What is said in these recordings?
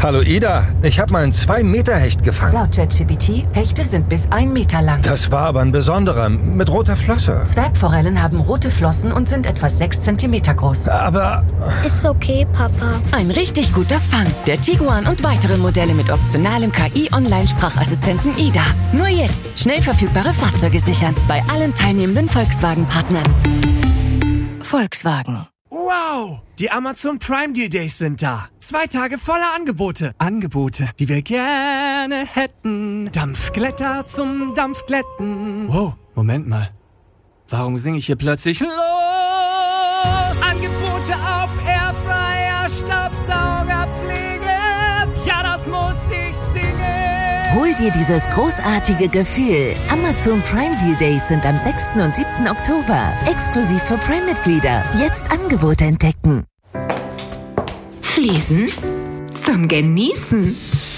Hallo Ida, ich habe mal einen 2-Meter-Hecht gefangen. Laut ChatGPT, Hechte sind bis 1 Meter lang. Das war aber ein besonderer, mit roter Flosse. Zwergforellen haben rote Flossen und sind etwa 6 Zentimeter groß. Aber... Ist okay, Papa. Ein richtig guter Fang. Der Tiguan und weitere Modelle mit optionalem KI-Online-Sprachassistenten Ida. Nur jetzt schnell verfügbare Fahrzeuge sichern. Bei allen teilnehmenden Volkswagen-Partnern. Volkswagen. Wow! Die Amazon Prime Deal Days sind da. 2 Tage voller Angebote. Angebote, die wir gerne hätten. Dampfglätter zum Dampfglätten. Wow, Moment mal. Warum singe ich hier plötzlich los? Angebote auf Airfryer, Staubsauger, Pflege. Ja, das muss ich singen. Hol dir dieses großartige Gefühl. Amazon Prime Deal Days sind am 6. und 7. Oktober. Exklusiv für Prime-Mitglieder. Jetzt Angebote entdecken. Fliesen zum Genießen.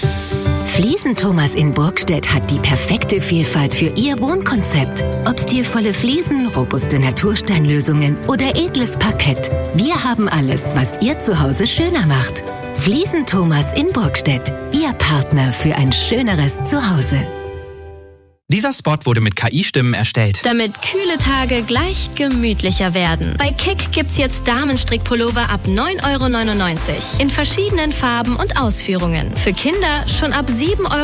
Fliesen Thomas in Burgstedt hat die perfekte Vielfalt für Ihr Wohnkonzept. Ob stilvolle Fliesen, robuste Natursteinlösungen oder edles Parkett. Wir haben alles, was Ihr Zuhause schöner macht. Fliesen Thomas in Burgstedt. Ihr Partner für ein schöneres Zuhause. Dieser Spot wurde mit KI-Stimmen erstellt. Damit kühle Tage gleich gemütlicher werden. Bei Kick gibt's jetzt Damenstrickpullover ab 9,99 € in verschiedenen Farben und Ausführungen. Für Kinder schon ab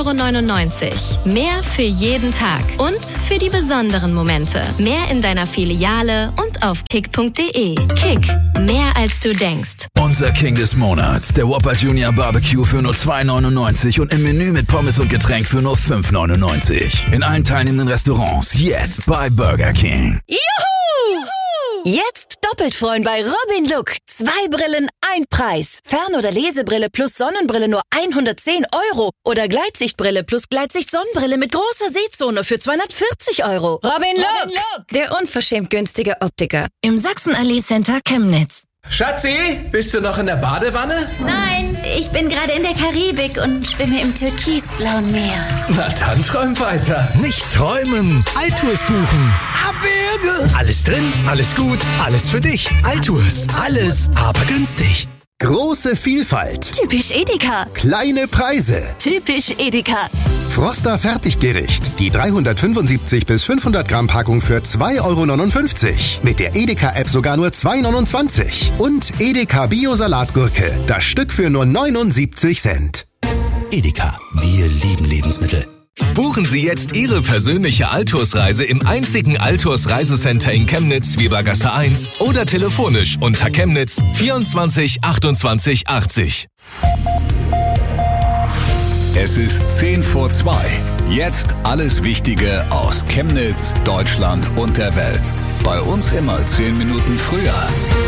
7,99 €. Mehr für jeden Tag und für die besonderen Momente. Mehr in deiner Filiale und auf kick.de. Kick, mehr als du denkst. Unser King des Monats, der Whopper Junior Barbecue für nur 2,99 € und im Menü mit Pommes und Getränk für nur 5,99 €. In allen teilnehmenden Restaurants jetzt bei Burger King. Juhu! Jetzt doppelt freuen bei Robin Look. 2 Brillen, 1 Preis. Fern- oder Lesebrille plus Sonnenbrille nur 110 € oder Gleitsichtbrille plus Gleitsicht-Sonnenbrille mit großer Sehzone für 240 €. Robin Look, der unverschämt günstige Optiker im Sachsenallee Center Chemnitz. Schatzi, bist du noch in der Badewanne? Nein, ich bin gerade in der Karibik und schwimme im türkisblauen Meer. Na dann träum weiter. Nicht träumen, Altours buchen. Abwürge. Alles drin, alles gut, alles für dich. Altours, alles, aber günstig. Große Vielfalt. Typisch Edeka. Kleine Preise. Typisch Edeka. Froster Fertiggericht. Die 375 bis 500 Gramm Packung für 2,59 €. Mit der Edeka-App sogar nur 2,29 €. Und Edeka Bio-Salatgurke. Das Stück für nur 79 Cent. Edeka. Wir lieben Lebensmittel. Buchen Sie jetzt Ihre persönliche Altours-Reise im einzigen Altours-Reisecenter in Chemnitz, Webergasse 1 oder telefonisch unter Chemnitz 24 28 80. Es ist 10 vor 2. Jetzt alles Wichtige aus Chemnitz, Deutschland und der Welt. Bei uns immer 10 Minuten früher.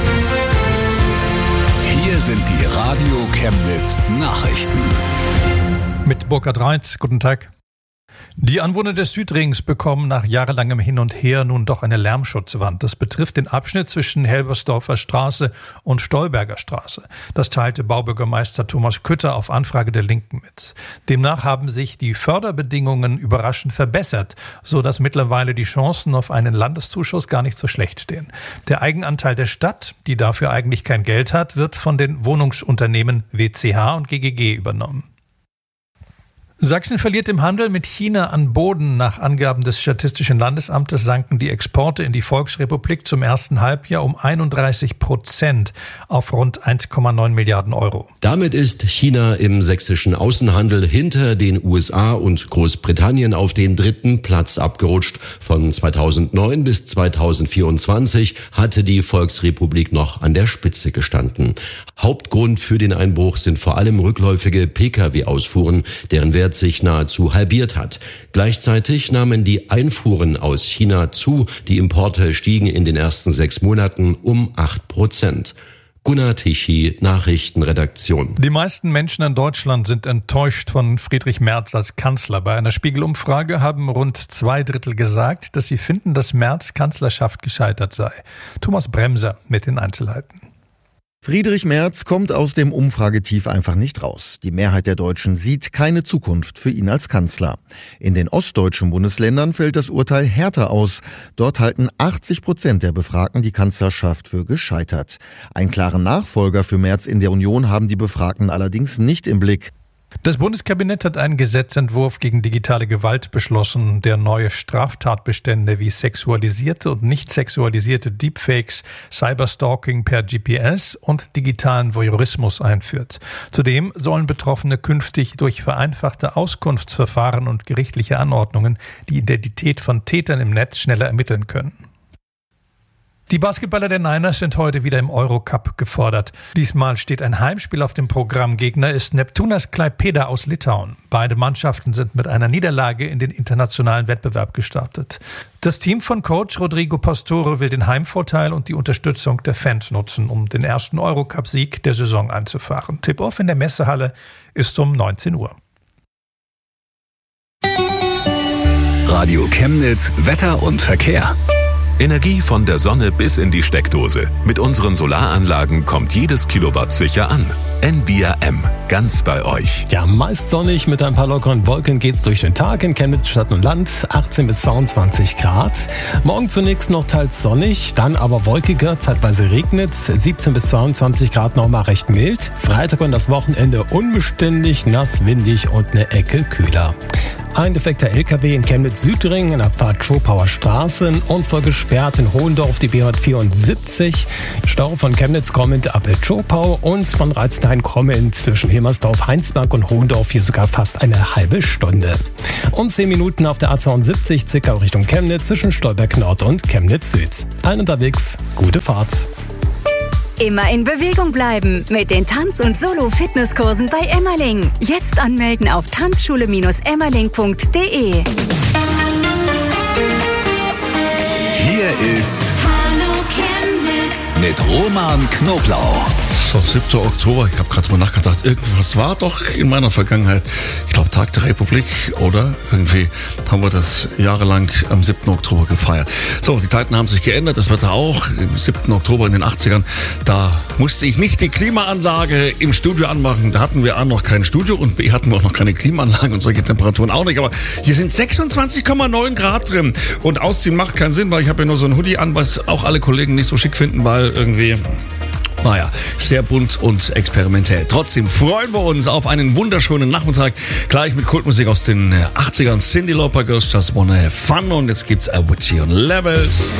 Hier sind die Radio Chemnitz Nachrichten. Mit Burkhard Reitz, guten Tag. Die Anwohner des Südrings bekommen nach jahrelangem Hin und Her nun doch eine Lärmschutzwand. Das betrifft den Abschnitt zwischen Helbersdorfer Straße und Stolberger Straße. Das teilte Baubürgermeister Thomas Kütter auf Anfrage der Linken mit. Demnach haben sich die Förderbedingungen überraschend verbessert, sodass mittlerweile die Chancen auf einen Landeszuschuss gar nicht so schlecht stehen. Der Eigenanteil der Stadt, die dafür eigentlich kein Geld hat, wird von den Wohnungsunternehmen WCH und GGG übernommen. Sachsen verliert im Handel mit China an Boden. Nach Angaben des Statistischen Landesamtes sanken die Exporte in die Volksrepublik zum ersten Halbjahr um 31% auf rund 1,9 Milliarden €. Damit ist China im sächsischen Außenhandel hinter den USA und Großbritannien auf den 3. Platz abgerutscht. Von 2009 bis 2024 hatte die Volksrepublik noch an der Spitze gestanden. Hauptgrund für den Einbruch sind vor allem rückläufige Pkw-Ausfuhren, deren Wert sich nahezu halbiert hat. Gleichzeitig nahmen die Einfuhren aus China zu. Die Importe stiegen in den ersten 6 Monaten um 8%. Gunnar Tichy, Nachrichtenredaktion. Die meisten Menschen in Deutschland sind enttäuscht von Friedrich Merz als Kanzler. Bei einer Spiegel-Umfrage haben rund 2/3 gesagt, dass sie finden, dass Merz' Kanzlerschaft gescheitert sei. Thomas Bremser mit den Einzelheiten. Friedrich Merz kommt aus dem Umfragetief einfach nicht raus. Die Mehrheit der Deutschen sieht keine Zukunft für ihn als Kanzler. In den ostdeutschen Bundesländern fällt das Urteil härter aus. Dort halten 80% der Befragten die Kanzlerschaft für gescheitert. Einen klaren Nachfolger für Merz in der Union haben die Befragten allerdings nicht im Blick. Das Bundeskabinett hat einen Gesetzentwurf gegen digitale Gewalt beschlossen, der neue Straftatbestände wie sexualisierte und nicht sexualisierte Deepfakes, Cyberstalking per GPS und digitalen Voyeurismus einführt. Zudem sollen Betroffene künftig durch vereinfachte Auskunftsverfahren und gerichtliche Anordnungen die Identität von Tätern im Netz schneller ermitteln können. Die Basketballer der Niners sind heute wieder im Eurocup gefordert. Diesmal steht ein Heimspiel auf dem Programm. Gegner ist Neptūnas Klaipėda aus Litauen. Beide Mannschaften sind mit einer Niederlage in den internationalen Wettbewerb gestartet. Das Team von Coach Rodrigo Pastore will den Heimvorteil und die Unterstützung der Fans nutzen, um den ersten Eurocup-Sieg der Saison einzufahren. Tip-Off in der Messehalle ist um 19 Uhr. Radio Chemnitz, Wetter und Verkehr. Energie von der Sonne bis in die Steckdose. Mit unseren Solaranlagen kommt jedes Kilowatt sicher an. NVRM, ganz bei euch. Ja, meist sonnig mit ein paar lockeren Wolken geht's durch den Tag in Chemnitz Stadt und Land, 18 bis 22 Grad. Morgen zunächst noch teils sonnig, dann aber wolkiger, zeitweise regnet, 17 bis 22 Grad nochmal recht mild. Freitag und das Wochenende unbeständig, nass, windig und eine Ecke kühler. Ein defekter LKW in Chemnitz-Südring in der Pfad Schopauer Straße und voll gesperrt in Hohendorf die B174. Stau von Chemnitz kommend ab Schopau und von Reizenhain kommend zwischen Hilmersdorf, Heinsberg und Hohendorf hier sogar fast eine halbe Stunde. Und 10 Minuten auf der A72 Zickau Richtung Chemnitz zwischen Stolberg Nord und Chemnitz Süd. Allen unterwegs, gute Fahrt. Immer in Bewegung bleiben mit den Tanz- und Solo-Fitnesskursen bei Emmerling. Jetzt anmelden auf tanzschule-emmerling.de. Hier ist Hallo Chemnitz mit Roman Knoblauch. So, 7. Oktober, ich habe gerade mal nachgedacht, irgendwas war doch in meiner Vergangenheit, ich glaube Tag der Republik, oder? Irgendwie haben wir das jahrelang am 7. Oktober gefeiert. So, die Zeiten haben sich geändert, das Wetter auch. Am 7. Oktober in den 80ern, da musste ich nicht die Klimaanlage im Studio anmachen. Da hatten wir A noch kein Studio und B hatten wir auch noch keine Klimaanlage und solche Temperaturen auch nicht. Aber hier sind 26,9 Grad drin und ausziehen macht keinen Sinn, weil ich habe ja nur so ein Hoodie an, was auch alle Kollegen nicht so schick finden, weil irgendwie... Naja, sehr bunt und experimentell. Trotzdem freuen wir uns auf einen wunderschönen Nachmittag. Gleich mit Kultmusik aus den 80ern. Cyndi Lauper, Girls Just Wanna Have Fun. Und jetzt gibt's Avicii und Levels.